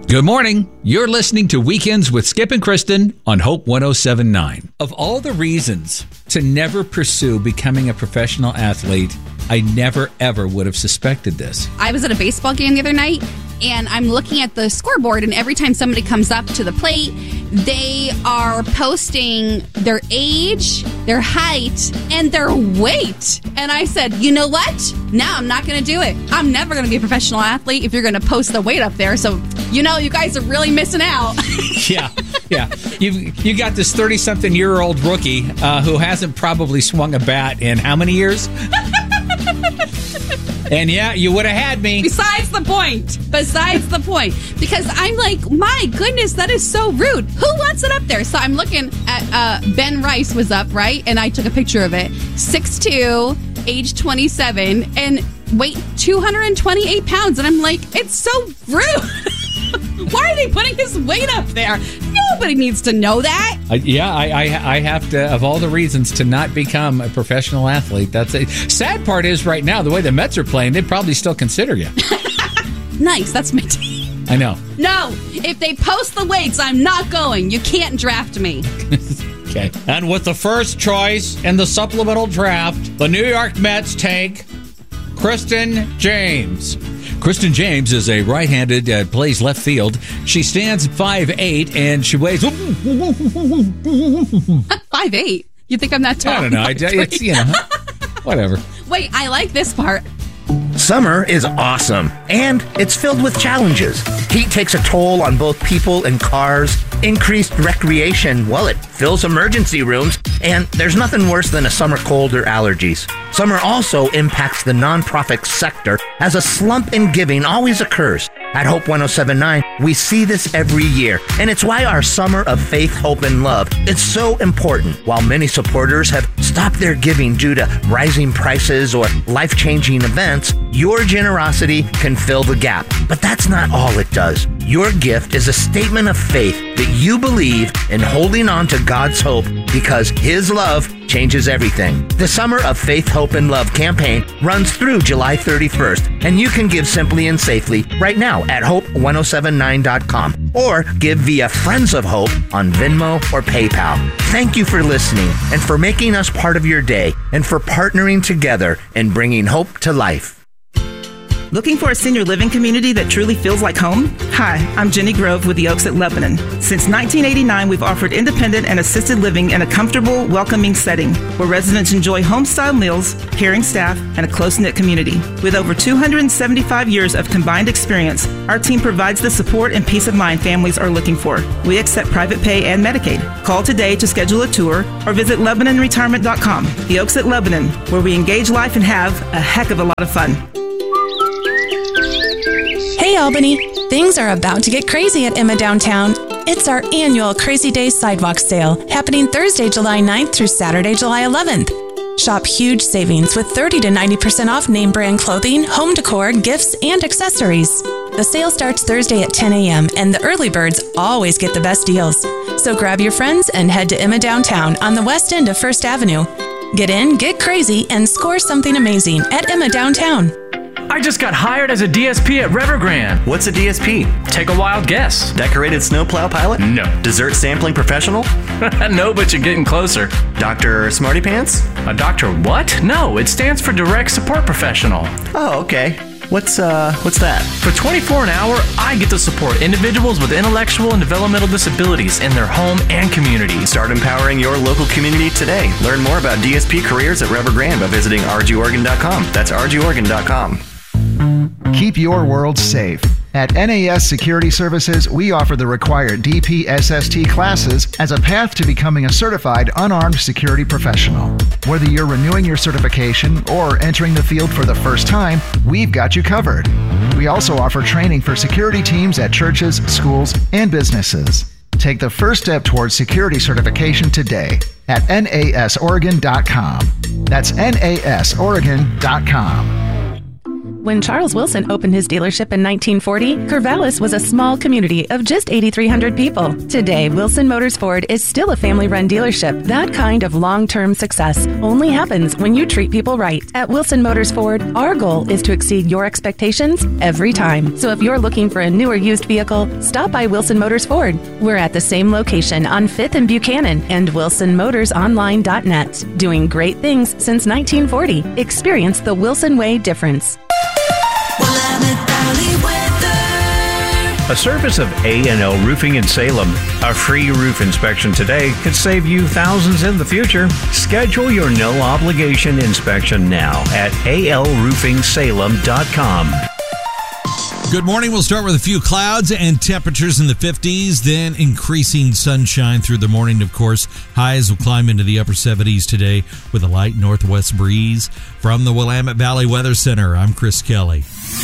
Good morning. You're listening to Weekends with Skip and Kristen on Hope 107.9. Of all the reasons to never pursue becoming a professional athlete, I never, ever would have suspected this. I was at a baseball game the other night, and I'm looking at the scoreboard, and every time somebody comes up to the plate, they are posting their age, their height, and their weight. And I said, you know what? Now I'm not going to do it. I'm never going to be a professional athlete if you're going to post the weight up there. So, you guys are really missing out. Yeah. You got this 30-something-year-old rookie who hasn't probably swung a bat in how many years? And yeah, you would have had me. Besides the point. Because I'm like, my goodness, that is so rude. Who wants it up there? So I'm looking at Ben Rice was up, right? And I took a picture of it. 6'2", age 27, and weight 228 pounds. And I'm like, it's so rude. Why are they putting his weight up there? Nobody needs to know that. I have to, of all the reasons to not become a professional athlete, that's it. Sad part is right now, the way the Mets are playing, they'd probably still consider you. Nice, that's my team. I know. No, if they post the weights, I'm not going. You can't draft me. Okay. And with the first choice in the supplemental draft, the New York Mets take Kristen James. Kristen James is a right-handed, plays left field. She stands 5'8", and she weighs... 5'8"? You think I'm that tall? I don't know. It's, whatever. Wait, I like this part. Summer is awesome, and it's filled with challenges. Heat takes a toll on both people and cars. Increased recreation, well, it fills emergency rooms, and there's nothing worse than a summer cold or allergies. Summer also impacts the nonprofit sector, as a slump in giving always occurs. At Hope 107.9, we see this every year, and it's why our Summer of Faith, Hope, and Love is so important. While many supporters have stopped their giving due to rising prices or life-changing events, your generosity can fill the gap. But that's not all it does. Your gift is a statement of faith that you believe in holding on to God's hope because His love changes everything. The Summer of Faith, Hope, and Love campaign runs through July 31st, and you can give simply and safely right now at hope1079.com or give via Friends of Hope on Venmo or PayPal. Thank you for listening and for making us part of your day and for partnering together and bringing hope to life. Looking for a senior living community that truly feels like home? Hi, I'm Jenny Grove with the Oaks at Lebanon. Since 1989, we've offered independent and assisted living in a comfortable, welcoming setting where residents enjoy home-style meals, caring staff, and a close-knit community. With over 275 years of combined experience, our team provides the support and peace of mind families are looking for. We accept private pay and Medicaid. Call today to schedule a tour or visit LebanonRetirement.com. The Oaks at Lebanon, where we engage life and have a heck of a lot of fun. Hey Albany, things are about to get crazy at Emma Downtown. It's our annual Crazy Days Sidewalk Sale happening Thursday, July 9th through Saturday, July 11th. Shop huge savings with 30 to 90% off name brand clothing, home decor, gifts, and accessories. The sale starts Thursday at 10 a.m. and the early birds always get the best deals. So grab your friends and head to Emma Downtown on the west end of First Avenue. Get in, get crazy, and score something amazing at Emma Downtown. I just got hired as a DSP at Evergrande. What's a DSP? Take a wild guess. Decorated snowplow pilot? No. Dessert sampling professional? No, but you're getting closer. Dr. Smarty Pants? A doctor what? No, it stands for Direct Support Professional. Oh, okay. What's that? For $24 an hour, I get to support individuals with intellectual and developmental disabilities in their home and community. Start empowering your local community today. Learn more about DSP careers at Evergrande by visiting rgoregon.com. That's rgoregon.com. Keep your world safe. At NAS Security Services, we offer the required DPSST classes as a path to becoming a certified unarmed security professional. Whether you're renewing your certification or entering the field for the first time, we've got you covered. We also offer training for security teams at churches, schools, and businesses. Take the first step towards security certification today at nasoregon.com. That's nasoregon.com. When Charles Wilson opened his dealership in 1940, Corvallis was a small community of just 8,300 people. Today, Wilson Motors Ford is still a family-run dealership. That kind of long-term success only happens when you treat people right. At Wilson Motors Ford, our goal is to exceed your expectations every time. So if you're looking for a new or used vehicle, stop by Wilson Motors Ford. We're at the same location on 5th and Buchanan and WilsonMotorsOnline.net. Doing great things since 1940. Experience the Wilson Way difference. A service of A&L Roofing in Salem. A free roof inspection today could save you thousands in the future. Schedule your no-obligation inspection now at alroofingsalem.com. Good morning. We'll start with a few clouds and temperatures in the 50s, then increasing sunshine through the morning, of course. Highs will climb into the upper 70s today with a light northwest breeze. From the Willamette Valley Weather Center, I'm Chris Kelly.